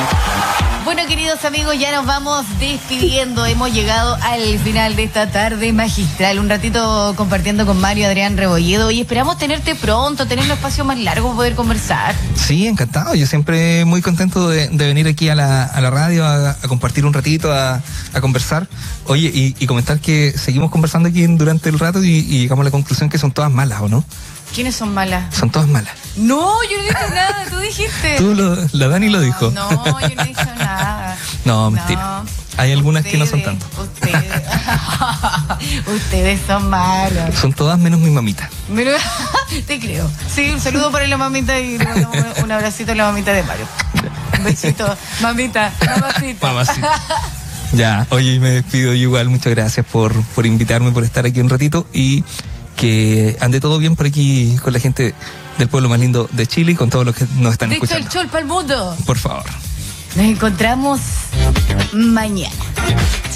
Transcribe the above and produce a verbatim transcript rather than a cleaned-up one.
Bueno, queridos amigos, ya nos vamos despidiendo. Hemos llegado al final de esta tarde magistral. Un ratito compartiendo con Mario Adrián Rebolledo. Y esperamos tenerte pronto, tener un espacio más largo para poder conversar. Sí, encantado. Yo siempre muy contento de, de venir aquí a la, a la radio a, a compartir un ratito, a, a conversar. Oye, y, y comentar que seguimos conversando aquí durante el rato y, y llegamos a la conclusión que son todas malas, ¿o no? ¿Quiénes son malas? Son todas malas. No, yo no dije nada, tú dijiste. Tú, lo, la Dani no, lo dijo. No, yo no he dicho nada. No, mentira. No, Hay algunas ustedes, que no son tanto. Ustedes, ustedes son malos. Son todas menos mi mamita. Pero, te creo. Sí, un saludo para la mamita y un, un abracito a la mamita de Mario. Un besito, mamita, mamacita. Mamacita. Ya, oye, me despido igual. Muchas gracias por, por invitarme, por estar aquí un ratito y que ande todo bien por aquí con la gente del pueblo más lindo de Chile y con todos los que nos están de escuchando. Hecho el Chol para el mundo. Por favor. Nos encontramos mañana.